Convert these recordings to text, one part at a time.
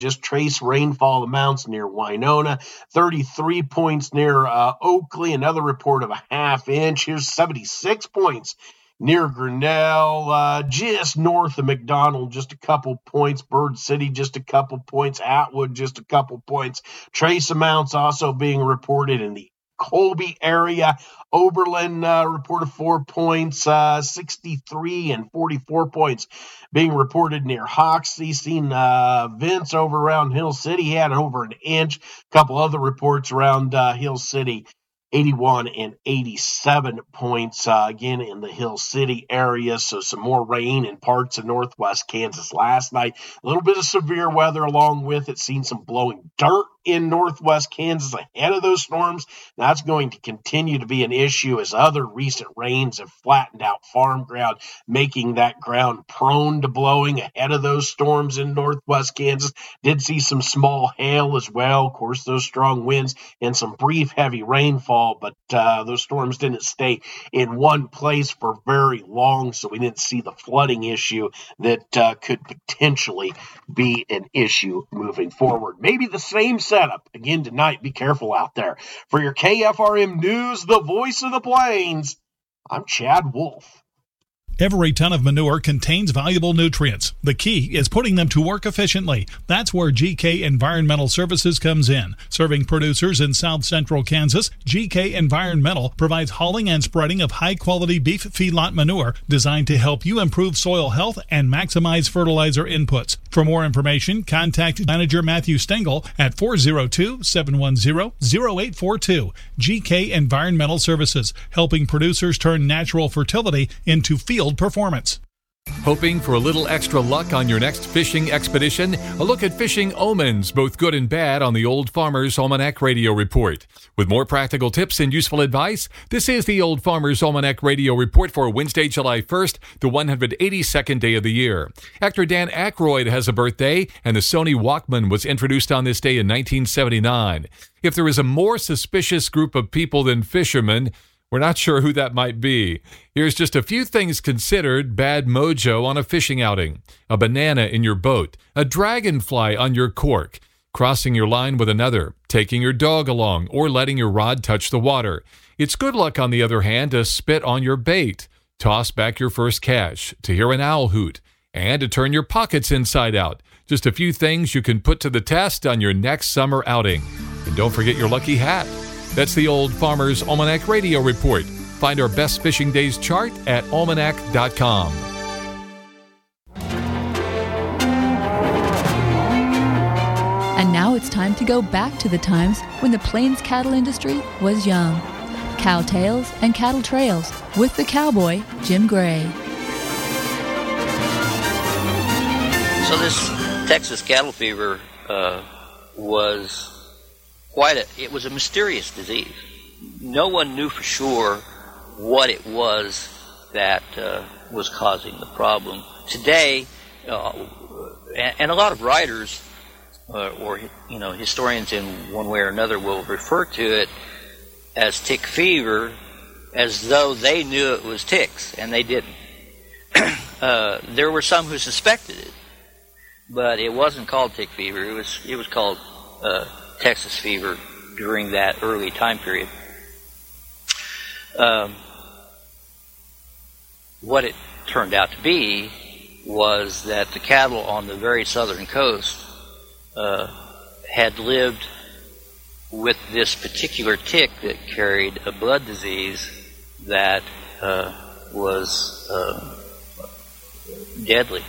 just trace rainfall amounts near Winona, 33 points near Oakley, another report of a half inch. Here's 76 points near Grinnell, just north of McDonald, just a couple points. Bird City, just a couple points. Atwood, just a couple points. Trace amounts also being reported in the Colby area. Oberlin reported 4 points, 63 and 44 points being reported near Hoxie. Seen Vince over around Hill City. He had over an inch. A couple other reports around Hill City. 81 and 87 points, again, in the Hill City area. So some more rain in parts of northwest Kansas last night. A little bit of severe weather along with it. Seen some blowing dirt in northwest Kansas ahead of those storms. That's going to continue to be an issue as other recent rains have flattened out farm ground, making that ground prone to blowing ahead of those storms in northwest Kansas. Did see some small hail as well. Of course, those strong winds and some brief heavy rainfall, but those storms didn't stay in one place for very long, so we didn't see the flooding issue that could potentially be an issue moving forward. Maybe the same setup again tonight. Be careful out there. For your KFRM News, the voice of the Plains, I'm Chad Wolf. Every ton of manure contains valuable nutrients. The key is putting them to work efficiently. That's where GK Environmental Services comes in. Serving producers in south central Kansas, GK Environmental provides hauling and spreading of high-quality beef feedlot manure designed to help you improve soil health and maximize fertilizer inputs. For more information, contact Manager Matthew Stengel at 402-710-0842. GK Environmental Services, helping producers turn natural fertility into field performance. Hoping for a little extra luck on your next fishing expedition? A look at fishing omens, both good and bad, on the Old Farmer's Almanac Radio Report. With more practical tips and useful advice, this is the Old Farmer's Almanac Radio Report for Wednesday, July 1st, the 182nd day of the year. Actor Dan Aykroyd has a birthday, and the Sony Walkman was introduced on this day in 1979. If there is a more suspicious group of people than fishermen, we're not sure who that might be. Here's just a few things considered bad mojo on a fishing outing. A banana in your boat, a dragonfly on your cork, crossing your line with another, taking your dog along, or letting your rod touch the water. It's good luck, on the other hand, to spit on your bait, toss back your first catch, to hear an owl hoot, and to turn your pockets inside out. Just a few things you can put to the test on your next summer outing. And don't forget your lucky hat. That's the Old Farmer's Almanac Radio Report. Find our best fishing days chart at almanac.com. And now it's time to go back to the times when the Plains cattle industry was young. Cow Tales and Cattle Trails with the cowboy, Jim Gray. So this Texas cattle fever was it was a mysterious disease. No one knew for sure what it was that was causing the problem. Today, and a lot of writers or historians in one way or another will refer to it as tick fever, as though they knew it was ticks, and they didn't. There were some who suspected it, but it wasn't called tick fever. It was called Texas fever during that early time period. What it turned out to be was that the cattle on the very southern coast had lived with this particular tick that carried a blood disease that was deadly.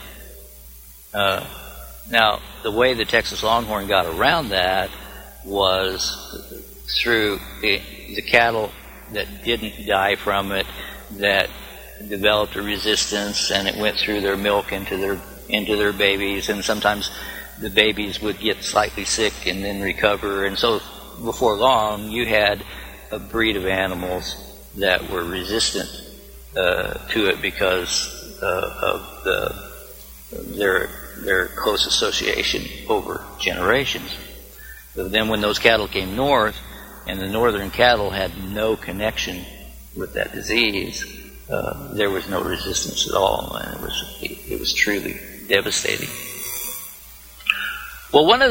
Now, the way the Texas Longhorn got around that was through the cattle that didn't die from it, that developed a resistance, and it went through their milk into their babies, and sometimes the babies would get slightly sick and then recover, and so before long you had a breed of animals that were resistant to it because of their close association over generations. But then when those cattle came north, and the northern cattle had no connection with that disease, there was no resistance at all, and it was truly devastating. Well, one of